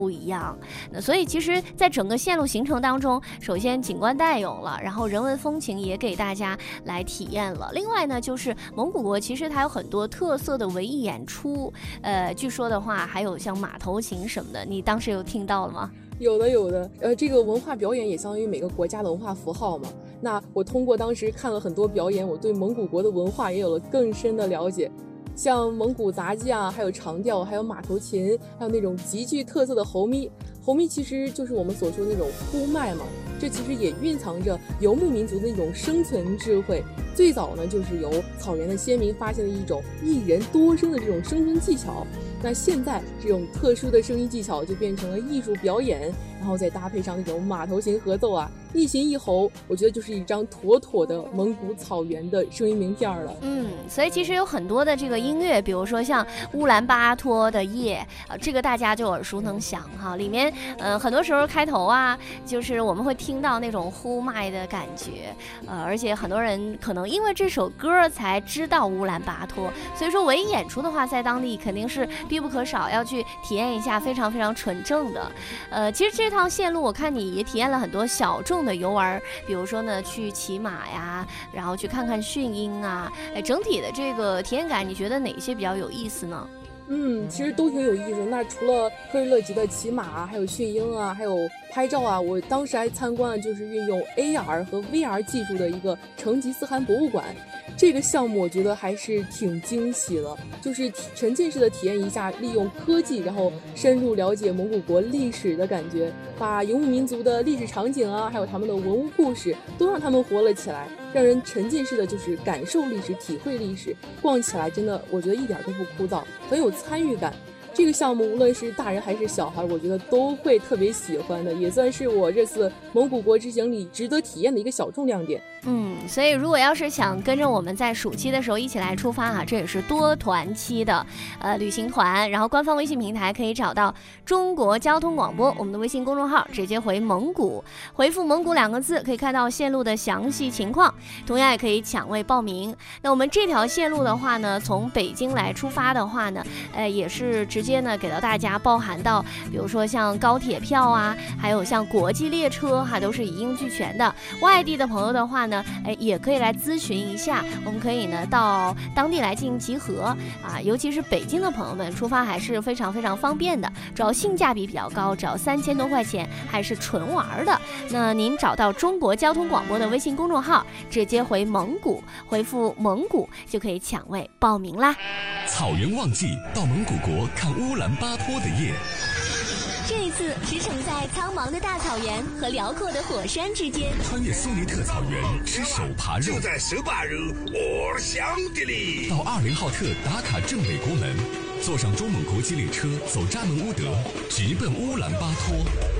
不一样。那所以其实在整个线路行程当中，首先景观带有了，然后人文风情也给大家来体验了。另外呢，就是蒙古国其实它有很多特色的文艺演出，据说的话还有像马头琴什么的，你当时有听到了吗？ 有的，这个文化表演也相当于每个国家的文化符号嘛。那我通过当时看了很多表演，我对蒙古国的文化也有了更深的了解。像蒙古杂技啊，还有长调，还有马头琴，还有那种极具特色的猴咪。猴咪其实就是我们所说的那种呼麦嘛，这其实也蕴藏着游牧民族的那种生存智慧。最早呢，就是由草原的先民发现的一种一人多声的这种生存技巧。那现在这种特殊的声音技巧就变成了艺术表演，然后再搭配上那种马头琴合奏啊，一琴一猴，我觉得就是一张妥妥的蒙古草原的声音名片了。 所以其实有很多的这个音乐，比如说像乌兰巴托的夜这个大家就耳熟能详哈，里面很多时候开头啊，就是我们会听到那种呼麦的感觉，而且很多人可能因为这首歌才知道乌兰巴托，所以说文艺演出的话，在当地肯定是必不可少要去体验一下非常非常纯正的。其实这趟线路我看你也体验了很多小众的游玩，比如说呢去骑马呀，然后去看看驯鹰啊，整体的这个体验感，你觉得哪些比较有意思呢？ 其实都挺有意思的。那除了科瑞勒级的骑马啊，还有驯鹰啊，还有拍照啊，我当时还参观了就是运用 AR 和 VR 技术的一个成吉思汗博物馆。这个项目我觉得还是挺惊喜的，就是沉浸式的体验一下利用科技然后深入了解蒙古国历史的感觉，把游牧民族的历史场景啊，还有他们的文物故事都让他们活了起来，让人沉浸式的就是感受历史，体会历史，逛起来真的我觉得一点都不枯燥，很有参与感。这个项目无论是大人还是小孩，我觉得都会特别喜欢的，也算是我这次蒙古国之行里值得体验的一个小众亮点。 所以如果要是想跟着我们在暑期的时候一起来出发啊，这也是多团期的旅行团，然后官方微信平台可以找到中国交通广播，我们的微信公众号直接回蒙古，回复蒙古2个字可以看到线路的详细情况，同样也可以抢位报名。那我们这条线路的话呢，从北京来出发的话呢，也是直接呢给到大家包含到比如说像高铁票啊，还有像国际列车都是一应俱全的。外地的朋友的话呢，也可以来咨询一下，我们可以呢到当地来进行集合啊，尤其是北京的朋友们出发还是非常非常方便的，主要性价比比较高，只要3000多块钱，还是纯玩的。那您找到中国交通广播的微信公众号，直接回蒙古，回复蒙古就可以抢位报名啦。 草原旺季，到蒙古国看乌兰巴托的夜。 这一次驰骋在苍茫的大草原和辽阔的火山之间， 穿越苏尼特草原，吃手扒肉， 就在手扒肉我香的哩。 到20号特打卡正美国门，坐上中蒙国际列车走扎门乌德，直奔乌兰巴托。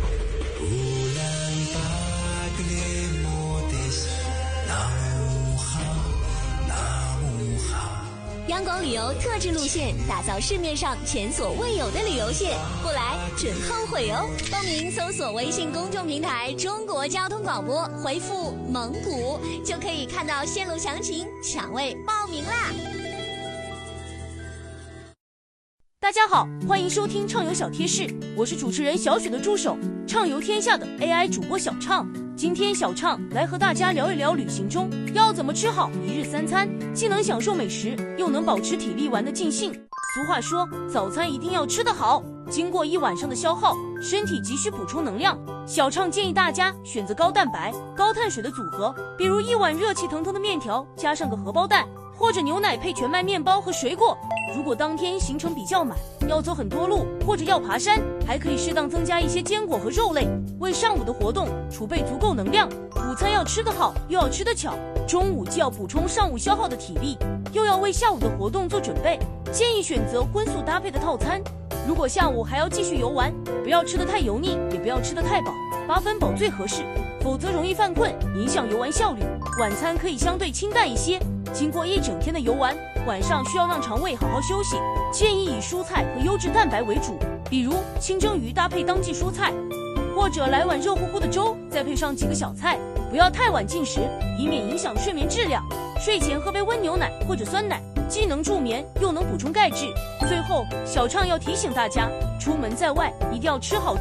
央广旅游特制路线，打造市面上前所未有的旅游线，不来准后悔哦！报名搜索微信公众平台中国交通广播，回复蒙古就可以看到线路详情，抢位报名啦！ 大家好，欢迎收听畅游小贴士，我是主持人小雪的助手，畅游天下的 AI 主播小畅。今天小畅来和大家聊一聊旅行中要怎么吃好一日3餐，既能享受美食，又能保持体力玩得尽兴。俗话说，早餐一定要吃得好，经过一晚上的消耗，身体急需补充能量。小畅建议大家选择高蛋白、高碳水的组合，比如一碗热气腾腾的面条，加上个荷包蛋，或者牛奶配全麦面包和水果。如果当天行程比较满，要走很多路或者要爬山，还可以适当增加一些坚果和肉类，为上午的活动储备足够能量。午餐要吃得好，又要吃得巧，中午既要补充上午消耗的体力，又要为下午的活动做准备。建议选择荤素搭配的套餐。如果下午还要继续游玩，不要吃得太油腻，也不要吃得太饱，8分饱最合适，否则容易犯困，影响游玩效率。晚餐可以相对清淡一些。经过一整天的游玩，晚上需要让肠胃好好休息，建议以蔬菜和优质蛋白为主，比如清蒸鱼搭配当季蔬菜，或者来碗热乎乎的粥，再配上几个小菜。不要太晚进食，以免影响睡眠质量。睡前喝杯温牛奶或者酸奶， 既能助眠又能补充钙质。最后，小畅要提醒大家，出门在外一定要吃好